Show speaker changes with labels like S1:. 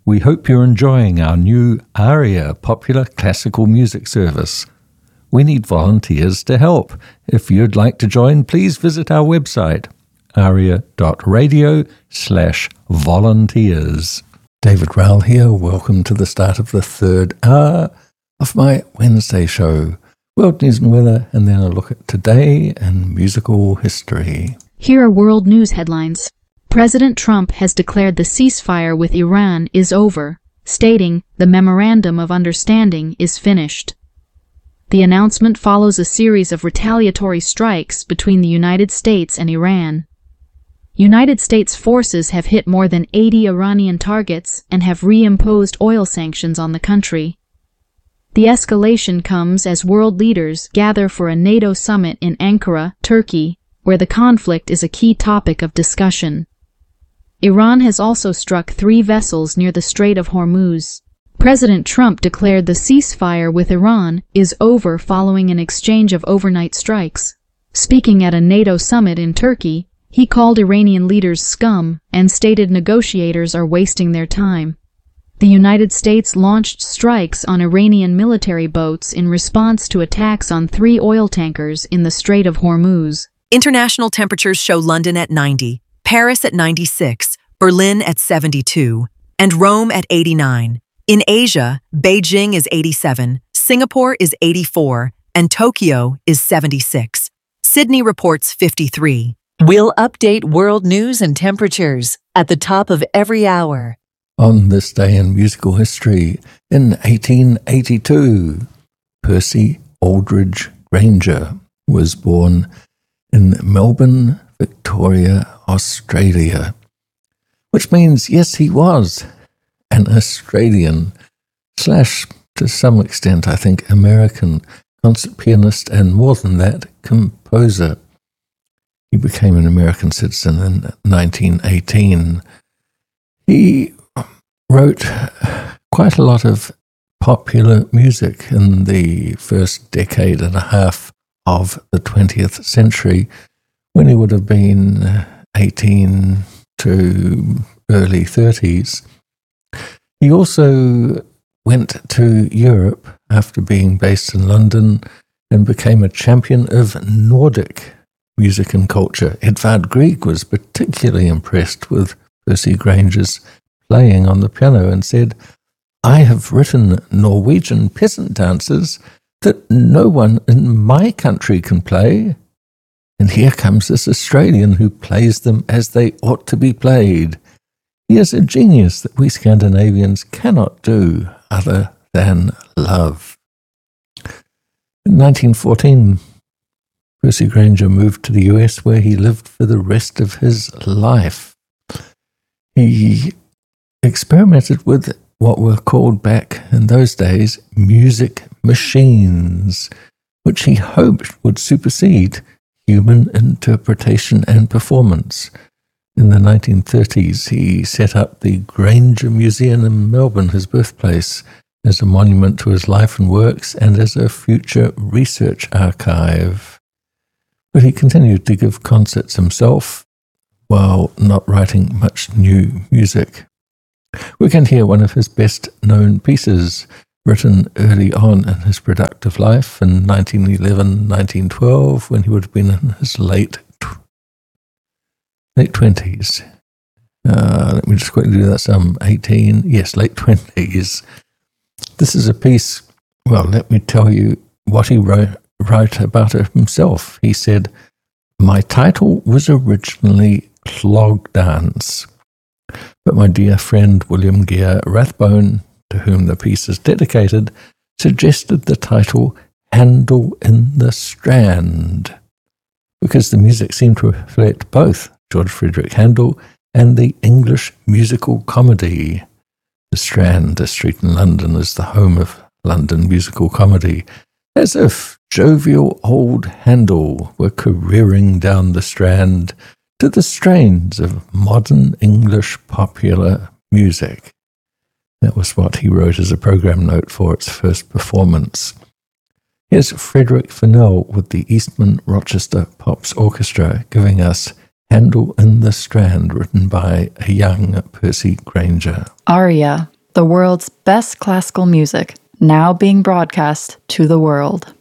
S1: We hope you're enjoying our new ARIA popular classical music service. We need volunteers to help. If you'd like to join, please visit our website, aria.radio/volunteers. David Rowell here. Welcome to the start of the third hour of my Wednesday show. World news and weather, and then a look at today and musical history.
S2: Here are world news headlines. President Trump has declared the ceasefire with Iran is over, stating the memorandum of understanding is finished. The announcement follows a series of retaliatory strikes between the United States and Iran. United States forces have hit more than 80 Iranian targets and have reimposed oil sanctions on the country. The escalation comes as world leaders gather for a NATO summit in Ankara, Turkey, where the conflict is a key topic of discussion. Iran has also struck 3 vessels near the Strait of Hormuz. President Trump declared the ceasefire with Iran is over following an exchange of overnight strikes. Speaking at a NATO summit in Turkey, he called Iranian leaders scum and stated negotiators are wasting their time. The United States launched strikes on Iranian military boats in response to attacks on 3 oil tankers in the Strait of Hormuz.
S3: International temperatures show London at 90, Paris at 96, Berlin at 72, and Rome at 89. In Asia, Beijing is 87, Singapore is 84, and Tokyo is 76. Sydney reports 53.
S4: We'll update world news and temperatures at the top of every hour.
S1: On this day in musical history, in 1882, Percy Aldridge Granger was born in Melbourne, Victoria, Australia, which means, yes, he was an Australian / to some extent, I think, American concert pianist and more than that, composer. He became an American citizen in 1918. He wrote quite a lot of popular music in the first decade and a half of the 20th century, when he would have been 18 to early 30s. He also went to Europe after being based in London and became a champion of Nordic music and culture. Edvard Grieg was particularly impressed with Percy Granger's playing on the piano and said, "I have written Norwegian peasant dances that no one in my country can play, and here comes this Australian who plays them as they ought to be played. He is a genius that we Scandinavians cannot do other than love." In 1914, Percy Granger moved to the US, where he lived for the rest of his life. He experimented with what were called back in those days music machines, which he hoped would supersede human interpretation and performance. In the 1930s, he set up the Granger Museum in Melbourne, his birthplace, as a monument to his life and works and as a future research archive. But he continued to give concerts himself while not writing much new music. We can hear one of his best-known pieces, written early on in his productive life in 1911, 1912, when he would have been in his late 20s. Let me just quickly do that sum. 18, yes, late 20s. This is a piece, well, let me tell you what he wrote about it himself. He said, "My title was originally Clog Dance, but my dear friend William Gere Rathbone, to whom the piece is dedicated, suggested the title Handel in the Strand, because the music seemed to reflect both George Frederick Handel and the English musical comedy. The Strand, a street in London, is the home of London musical comedy, as if jovial old Handel were careering down the Strand to the strains of modern English popular music." That was what he wrote as a program note for its first performance. Here's Frederick Fennell with the Eastman Rochester Pops Orchestra giving us Handel in the Strand, written by a young Percy Granger.
S5: Aria. The world's best classical music, now being broadcast to the world.